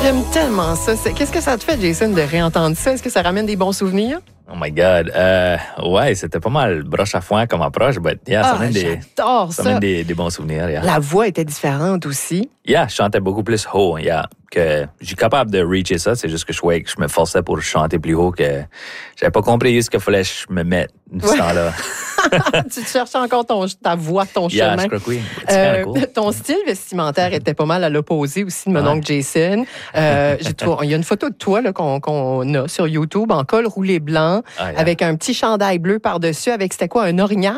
J'aime tellement ça. Qu'est-ce que ça te fait, Jason, de réentendre ça? Est-ce que ça ramène des bons souvenirs? Oh my God. Ouais, c'était pas mal broche à foin comme approche, but yeah, ça mène des bons souvenirs. Yeah. La voix était différente aussi. Yeah, je chantais beaucoup plus haut. Yeah, que je suis capable de reacher ça. C'est juste que je me forçais pour chanter plus haut que j'avais pas compris ce qu'il fallait que je me mette ce temps-là. Tu te cherchais encore ta voix, ton chemin. Je crois que oui. Cool. Ton style vestimentaire était pas mal à l'opposé aussi de mon oncle Jason. Il y a une photo de toi là, qu'on a sur YouTube en col roulé blanc avec un petit chandail bleu par-dessus avec, c'était quoi, un orignal?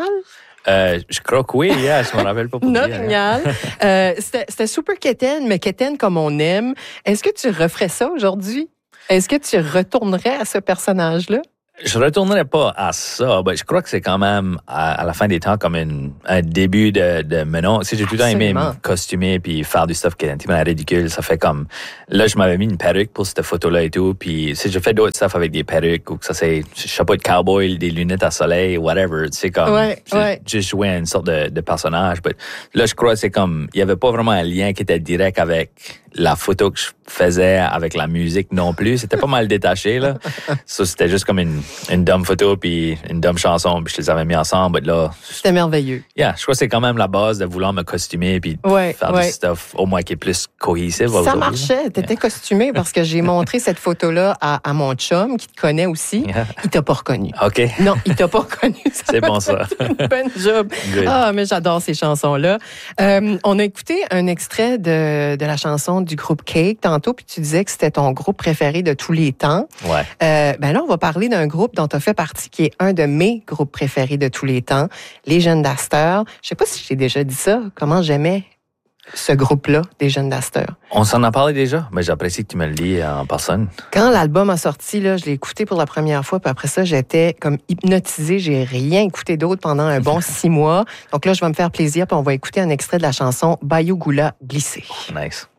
Je crois que oui, je me rappelle pas pour dire. Orignal. C'était super quétaine, mais quétaine comme on aime. Est-ce que tu referais ça aujourd'hui? Est-ce que tu retournerais à ce personnage-là? Je retournerai pas à ça, mais je crois que c'est quand même, à la fin des temps, comme un début de maintenant. Si j'ai tout le temps aimé me costumer puis faire du stuff qui est un petit peu ridicule, ça fait comme, là, je m'avais mis une perruque pour cette photo-là et tout, puis si je fais d'autres stuff avec des perruques ou que ça c'est chapeau de cowboy, des lunettes à soleil, whatever, tu sais, comme, j'ai joué une sorte de personnage, mais là, je crois que c'est comme, il y avait pas vraiment un lien qui était direct avec la photo que je faisais avec la musique non plus. C'était pas mal détaché, là. Ça, c'était juste comme une dumb photo puis une dumb chanson, puis je les avais mis ensemble. Là, c'était merveilleux. Yeah, je crois que c'est quand même la base de vouloir me costumer puis faire du stuff au moins qui est plus cohésif. Ça marchait. T'étais costumé parce que j'ai montré cette photo-là à mon chum qui te connaît aussi. Yeah. Il t'a pas reconnu. OK. Non, il t'a pas reconnu. C'est bon, ça. Bonne job. Good. Ah, mais j'adore ces chansons-là. On a écouté un extrait de la chanson du groupe Cake tantôt, puis tu disais que c'était ton groupe préféré de tous les temps. Ouais. Ben là, on va parler d'un groupe dont tu as fait partie, qui est un de mes groupes préférés de tous les temps, les Jeunes d'Astor. Je sais pas si je t'ai déjà dit ça, comment j'aimais ce groupe-là, des Jeunes d'Astor. On s'en a parlé déjà, mais j'apprécie que tu me le dis en personne. Quand l'album a sorti, là, je l'ai écouté pour la première fois, puis après ça, j'étais comme hypnotisée. J'ai rien écouté d'autre pendant un bon 6 mois. Donc là, je vais me faire plaisir, puis on va écouter un extrait de la chanson Bayou Goula glissé. Nice.